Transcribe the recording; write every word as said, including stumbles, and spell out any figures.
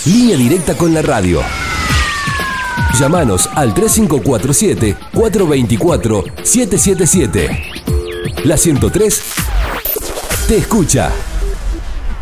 Línea directa con la radio. Llámanos al tres cinco cuatro siete, cuatro dos cuatro, siete siete siete. La ciento tres te escucha.